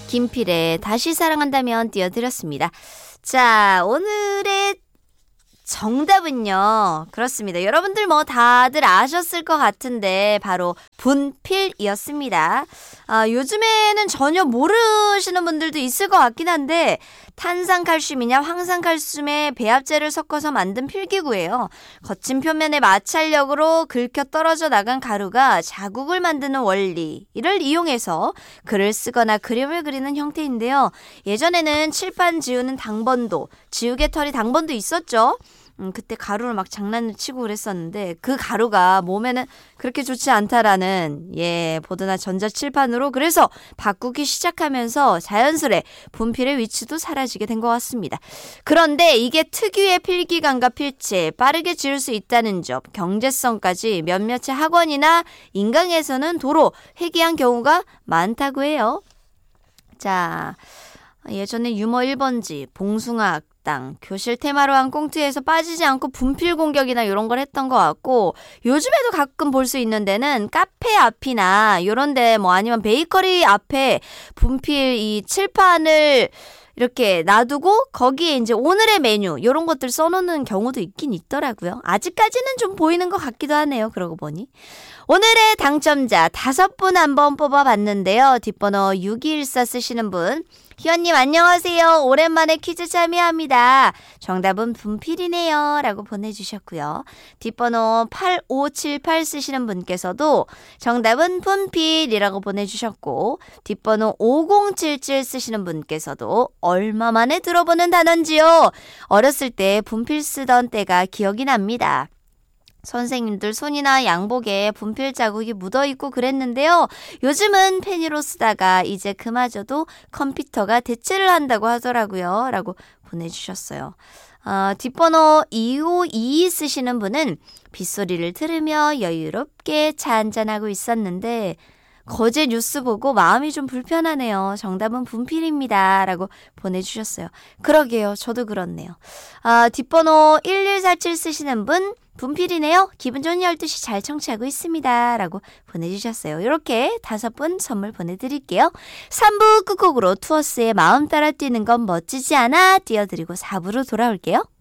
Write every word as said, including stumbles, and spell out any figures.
김필의 다시 사랑한다면 띄워드렸습니다. 자, 오늘의 정답은요. 그렇습니다. 여러분들 뭐 다들 아셨을 것 같은데 바로 분필이었습니다. 아, 요즘에는 전혀 모르시는 분들도 있을 것 같긴 한데 탄산칼슘이냐 황산칼슘의 배합제를 섞어서 만든 필기구예요. 거친 표면의 마찰력으로 긁혀 떨어져 나간 가루가 자국을 만드는 원리를 이용해서 글을 쓰거나 그림을 그리는 형태인데요. 예전에는 칠판 지우는 당번도, 지우개털이 당번도 있었죠. 음, 그때 가루를 막 장난을 치고 그랬었는데 그 가루가 몸에는 그렇게 좋지 않다라는 예 보드나 전자칠판으로 그래서 바꾸기 시작하면서 자연스레 분필의 위치도 사라지게 된 것 같습니다. 그런데 이게 특유의 필기감과 필체, 빠르게 지울 수 있다는 점, 경제성까지 몇몇의 학원이나 인강에서는 도로 회귀한 경우가 많다고 해요. 자, 예전에 유머 일 번지, 봉숭아 땅, 교실 테마로 한 꽁트에서 빠지지 않고 분필 공격이나 이런 걸 했던 것 같고 요즘에도 가끔 볼 수 있는 데는 카페 앞이나 이런 데 뭐 아니면 베이커리 앞에 분필 이 칠판을 이렇게 놔두고 거기에 이제 오늘의 메뉴 이런 것들 써놓는 경우도 있긴 있더라고요. 아직까지는 좀 보이는 것 같기도 하네요. 그러고 보니. 오늘의 당첨자 다섯 분 한번 뽑아봤는데요. 뒷번호 육이일사 쓰시는 분. 희원님 안녕하세요. 오랜만에 퀴즈 참여합니다. 정답은 분필이네요. 라고 보내주셨고요. 뒷번호 팔오칠팔 쓰시는 분께서도 정답은 분필이라고 보내주셨고 뒷번호 오공칠칠 쓰시는 분께서도 얼마 만에 들어보는 단어인지요. 어렸을 때 분필 쓰던 때가 기억이 납니다. 선생님들 손이나 양복에 분필 자국이 묻어있고 그랬는데요. 요즘은 펜으로 쓰다가 이제 그마저도 컴퓨터가 대체를 한다고 하더라고요. 라고 보내주셨어요. 어, 뒷번호 이오이이 쓰시는 분은 빗소리를 들으며 여유롭게 차 한잔하고 있었는데 거제 뉴스 보고 마음이 좀 불편하네요. 정답은 분필입니다. 라고 보내주셨어요. 그러게요. 저도 그렇네요. 아, 뒷번호 일일사칠 쓰시는 분 분필이네요. 기분 좋은 열두 시 잘 청취하고 있습니다. 라고 보내주셨어요. 이렇게 다섯 분 선물 보내드릴게요. 삼 부 끝곡으로 투어스의 마음 따라 뛰는 건 멋지지 않아 띄워드리고 사 부로 돌아올게요.